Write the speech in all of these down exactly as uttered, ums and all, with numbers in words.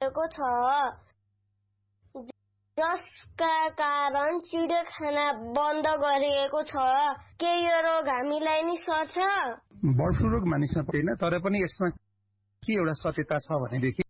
भएको छ, जसका कारण चिडियाखाना बन्द गरिएको छ। के यो रोग हामीलाई नि सर्छ? बर्ड फ्लू रोग मानिसमा पर्दैन, तर पनि यसमा के एउटा सत्यता छ भनेदेखि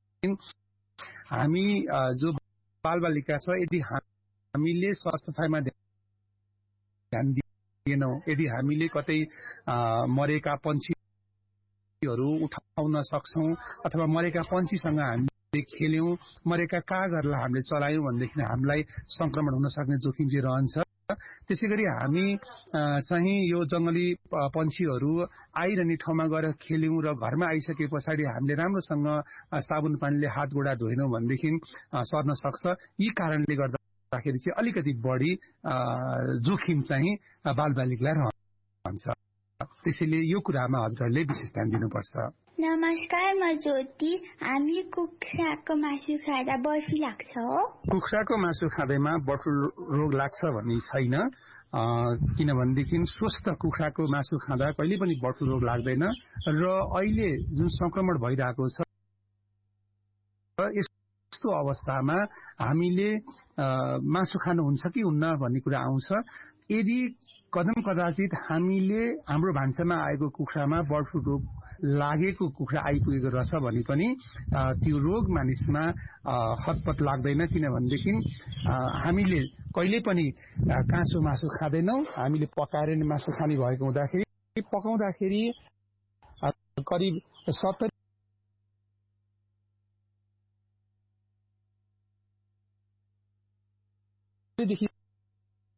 हामी जो बालबालिका छ, यदि हामीले सरसफाइमा ध्यान दिएनौँ, यदि हामीले कतै मरेका पन्छीहरू उठाउन सक्छौँ अथवा मरेका पन्छीसँग हामीले खेल्यौँ, मरेका कागहरूलाई हामीले चलायौँ भनेदेखि हामीलाई संक्रमण हुन सक्ने जोखिम चाहिँ रहन्छ। त्यसै गरी हामी चाहिँ यो जंगली पन्छीहरू आइरहने ठाउँमा गएर खेल्यौँ र घरमा आइसके पछाडि हामीले राम्रोसँग साबुन पानीले हात गोडा धोएनौँ भनेदेखि सर्न सक्छ। यी कारणले गर्दाखेरि चाहिँ अलिकति बढी जोखिम चाहिँ बालबालिकालाई रहन्छ। त्यसैले यो कुरामा हजुरहरूले विशेष ध्यान दिनुपर्छ। नमस्कार, म ज्योति। हामी कुखुराको मासु खाँदा बर्ड फ्लू लाग्छ हो? कुखुराको मासु खाँदैमा बर्ड फ्लू रोग लाग्छ भन्ने छैन, किनभनेदेखि स्वस्थ कुखुराको मासु खाँदा कहिले पनि बर्ड फ्लू रोग लाग्दैन। र अहिले जुन संक्रमण भइरहेको छ, यस्तो अवस्थामा हामीले मासु खानुहुन्छ कि हुन्न भन्ने कुरा आउँछ। यदि कदम कदाचित हामीले हाम्रो भान्सामा आएको कुखुरामा बर्ड फ्लू रोग लागेको कुखुरा आइपुगेको रहेछ भने पनि त्यो रोग मानिसमा हतपत लाग्दैन, किनभनेदेखि हामीले कहिले पनि काँचो मासु खाँदैनौँ। हामीले पकाएर नै मासु खाने भएको हुँदाखेरि पकाउँदाखेरि करिब सत्तरी